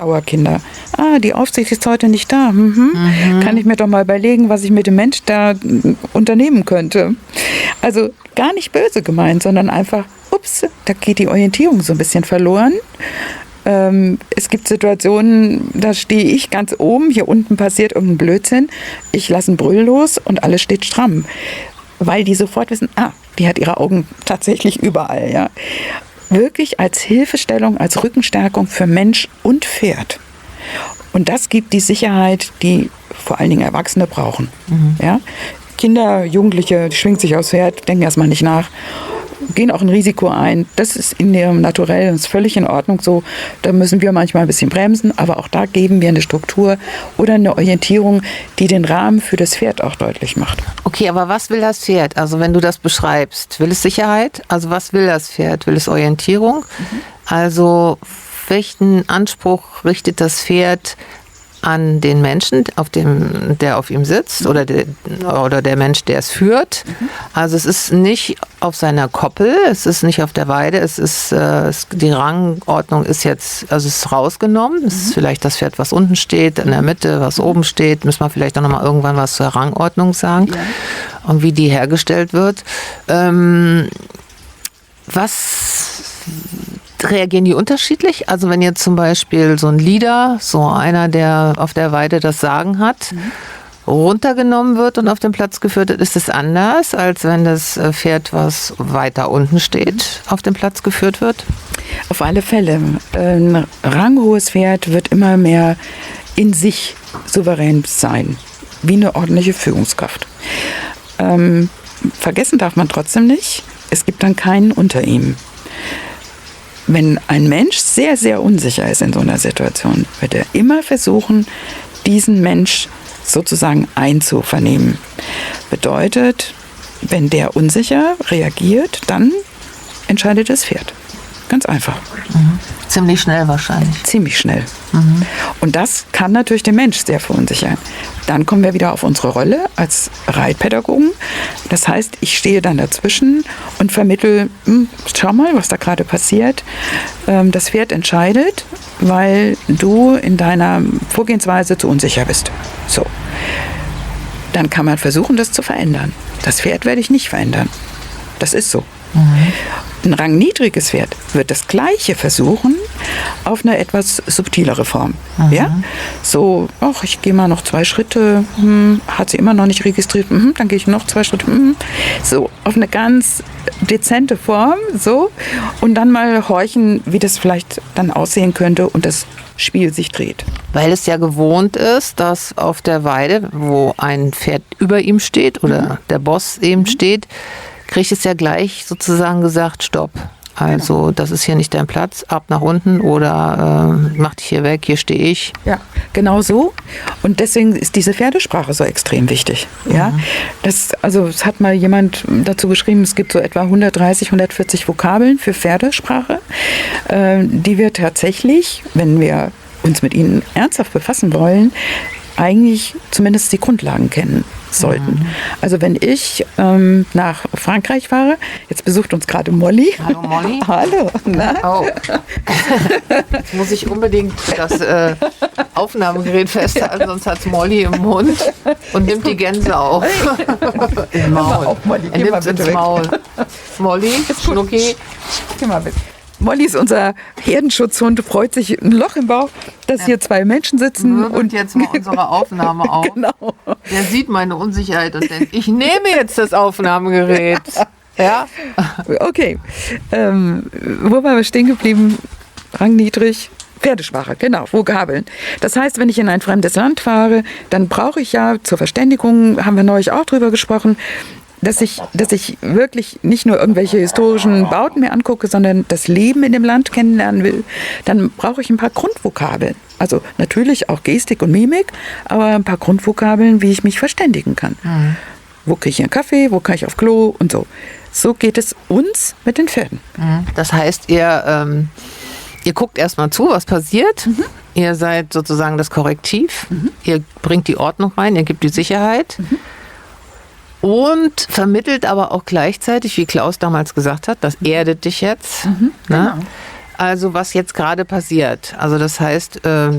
Kinder. Die Aufsicht ist heute nicht da. Kann ich mir doch mal überlegen, was ich mit dem Mensch da unternehmen könnte. Also gar nicht böse gemeint, sondern einfach, ups, da geht die Orientierung so ein bisschen verloren. Es gibt Situationen, da stehe ich ganz oben, hier unten passiert irgendein Blödsinn, ich lasse einen Brüll los und alles steht stramm. Weil die sofort wissen, die hat ihre Augen tatsächlich überall. Ja. Wirklich als Hilfestellung, als Rückenstärkung für Mensch und Pferd. Und das gibt die Sicherheit, die vor allen Dingen Erwachsene brauchen. Ja? Kinder, Jugendliche, die schwingen sich aufs Pferd, denken erstmal nicht nach, gehen auch ein Risiko ein. Das ist in ihrem Naturell, das ist völlig in Ordnung so. Da müssen wir manchmal ein bisschen bremsen, aber auch da geben wir eine Struktur oder eine Orientierung, die den Rahmen für das Pferd auch deutlich macht. Okay, aber was will das Pferd? Also wenn du das beschreibst, will es Sicherheit? Also was will das Pferd? Will es Orientierung? Also welchen Anspruch richtet das Pferd an den Menschen, der auf ihm sitzt oder der Mensch, der es führt. Also es ist nicht auf seiner Koppel, es ist nicht auf der Weide, die Rangordnung ist jetzt, also es ist rausgenommen. Es ist vielleicht das Pferd, was unten steht, in der Mitte, was oben steht. Müssen wir vielleicht auch noch mal irgendwann was zur Rangordnung sagen und wie die hergestellt wird. Reagieren die unterschiedlich? Also wenn jetzt zum Beispiel so ein Leader, so einer, der auf der Weide das Sagen hat, runtergenommen wird und auf den Platz geführt wird, ist es anders, als wenn das Pferd, was weiter unten steht, auf den Platz geführt wird? Auf alle Fälle. Ein ranghohes Pferd wird immer mehr in sich souverän sein, wie eine ordentliche Führungskraft. Vergessen darf man trotzdem nicht, es gibt dann keinen unter ihm. Wenn ein Mensch sehr, sehr unsicher ist in so einer Situation, wird er immer versuchen, diesen Mensch sozusagen einzuvernehmen. Bedeutet, wenn der unsicher reagiert, dann entscheidet das Pferd. Ganz einfach. Ziemlich schnell wahrscheinlich. Ziemlich schnell. Und das kann natürlich den Mensch sehr verunsichern. Dann kommen wir wieder auf unsere Rolle als Reitpädagogen. Das heißt, ich stehe dann dazwischen und vermittle, schau mal, was da gerade passiert. Das Pferd entscheidet, weil du in deiner Vorgehensweise zu unsicher bist. So. Dann kann man versuchen, das zu verändern. Das Pferd werde ich nicht verändern. Das ist so. Ein rangniedriges Pferd wird das Gleiche versuchen, auf eine etwas subtilere Form. Ja? So, ich gehe mal noch 2 Schritte, hat sie immer noch nicht registriert, dann gehe ich noch 2 Schritte, so, auf eine ganz dezente Form, so, und dann mal horchen, wie das vielleicht dann aussehen könnte und das Spiel sich dreht. Weil es ja gewohnt ist, dass auf der Weide, wo ein Pferd über ihm steht oder der Boss eben steht, kriegt es ja gleich sozusagen gesagt, stopp. Also das ist hier nicht dein Platz, ab nach unten oder mach dich hier weg, hier stehe ich. Ja, genau so. Und deswegen ist diese Pferdesprache so extrem wichtig. Ja? Es hat mal jemand dazu geschrieben, es gibt so etwa 130, 140 Vokabeln für Pferdesprache, die wir tatsächlich, wenn wir uns mit ihnen ernsthaft befassen wollen, eigentlich zumindest die Grundlagen kennen sollten. Also wenn ich nach Frankreich fahre, jetzt besucht uns gerade Molly. Hallo Molly. Hallo. Na? Oh. Jetzt muss ich unbedingt das Aufnahmegerät festhalten, sonst hat Molly im Mund und nimmt die Gänse auf. Im Maul. Er nimmt es ins Maul. Molly, Schnucki. Geh mal bitte. Molly ist unser Herdenschutzhund, freut sich ein Loch im Bauch, dass hier 2 Menschen sitzen. Und jetzt mal unsere Aufnahme auf. Genau. Der sieht meine Unsicherheit und denkt, ich nehme jetzt das Aufnahmegerät. Ja? Okay. Wo waren wir stehen geblieben? Rangniedrig. Pferdesprache, genau, Vokabeln. Das heißt, wenn ich in ein fremdes Land fahre, dann brauche ich ja zur Verständigung, haben wir neulich auch drüber gesprochen, dass ich wirklich nicht nur irgendwelche historischen Bauten mir angucke, sondern das Leben in dem Land kennenlernen will, dann brauche ich ein paar Grundvokabeln. Also natürlich auch Gestik und Mimik, aber ein paar Grundvokabeln, wie ich mich verständigen kann. Wo kriege ich einen Kaffee, wo kann ich auf Klo und so. So geht es uns mit den Pferden. Das heißt, ihr guckt erstmal zu, was passiert. Ihr seid sozusagen das Korrektiv. Ihr bringt die Ordnung rein, ihr gebt die Sicherheit. Und vermittelt aber auch gleichzeitig, wie Klaus damals gesagt hat, das erdet dich jetzt. Genau. Also was jetzt gerade passiert. Also das heißt,